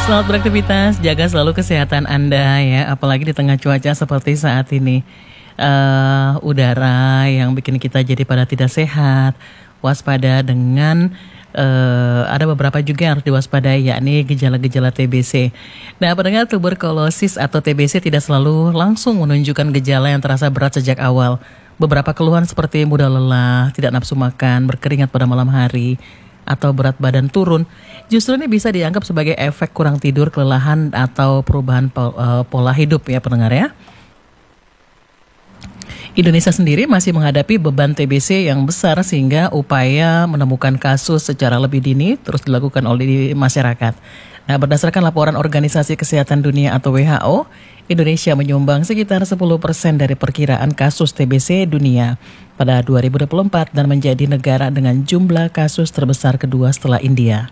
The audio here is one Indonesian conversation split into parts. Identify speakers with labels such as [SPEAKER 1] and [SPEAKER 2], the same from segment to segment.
[SPEAKER 1] Selamat beraktivitas, jaga selalu kesehatan Anda ya, apalagi di tengah cuaca seperti saat ini. Udara yang bikin kita jadi pada tidak sehat, waspada dengan ada beberapa juga yang harus diwaspadai, yakni gejala-gejala TBC. Nah, pendengar, tuberkulosis atau TBC tidak selalu langsung menunjukkan gejala yang terasa berat sejak awal. Beberapa keluhan seperti mudah lelah, tidak nafsu makan, berkeringat pada malam hari, atau berat badan turun, justru ini bisa dianggap sebagai efek kurang tidur, kelelahan, atau perubahan pola hidup ya pendengar ya. Indonesia sendiri masih menghadapi beban TBC yang besar sehingga upaya menemukan kasus secara lebih dini terus dilakukan oleh masyarakat. Nah, berdasarkan laporan Organisasi Kesehatan Dunia atau WHO, Indonesia menyumbang sekitar 10% dari perkiraan kasus TBC dunia pada 2024 dan menjadi negara dengan jumlah kasus terbesar kedua setelah India.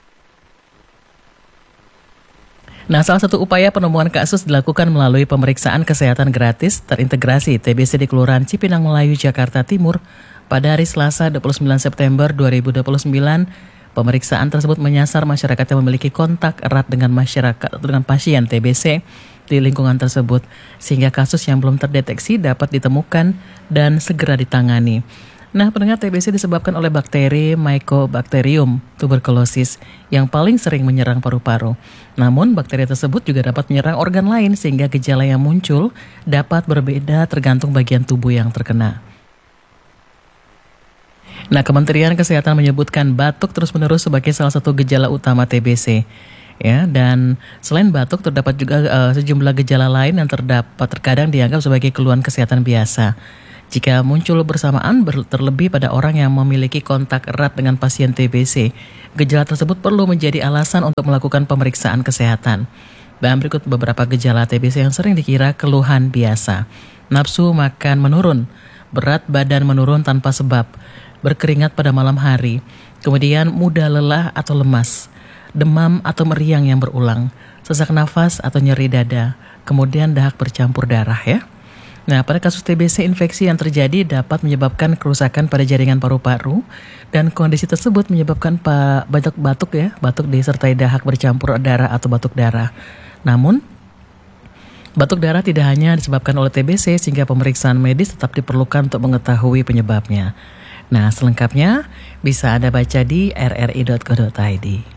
[SPEAKER 1] Nah, salah satu upaya penemuan kasus dilakukan melalui pemeriksaan kesehatan gratis terintegrasi TBC di Kelurahan Cipinang Melayu, Jakarta Timur pada hari Selasa 29 September 2029. Pemeriksaan tersebut menyasar masyarakat yang memiliki kontak erat dengan pasien TBC di lingkungan tersebut, sehingga kasus yang belum terdeteksi dapat ditemukan dan segera ditangani. Nah, pendengar, TBC disebabkan oleh bakteri Mycobacterium tuberculosis yang paling sering menyerang paru-paru. Namun, bakteri tersebut juga dapat menyerang organ lain sehingga gejala yang muncul dapat berbeda tergantung bagian tubuh yang terkena. Nah, Kementerian Kesehatan menyebutkan batuk terus-menerus sebagai salah satu gejala utama TBC. Ya, dan selain batuk terdapat juga sejumlah gejala lain yang terkadang dianggap sebagai keluhan kesehatan biasa. Jika muncul bersamaan terlebih pada orang yang memiliki kontak erat dengan pasien TBC, gejala tersebut perlu menjadi alasan untuk melakukan pemeriksaan kesehatan. Dan berikut beberapa gejala TBC yang sering dikira keluhan biasa. Nafsu makan menurun, berat badan menurun tanpa sebab, berkeringat pada malam hari, kemudian mudah lelah atau lemas, demam atau meriang yang berulang, sesak nafas atau nyeri dada, kemudian dahak bercampur darah ya. Nah, pada kasus TBC, infeksi yang terjadi dapat menyebabkan kerusakan pada jaringan paru-paru dan kondisi tersebut menyebabkan batuk disertai dahak bercampur darah atau batuk darah. Namun, batuk darah tidak hanya disebabkan oleh TBC sehingga pemeriksaan medis tetap diperlukan untuk mengetahui penyebabnya. Nah, selengkapnya bisa Anda baca di rri.co.id.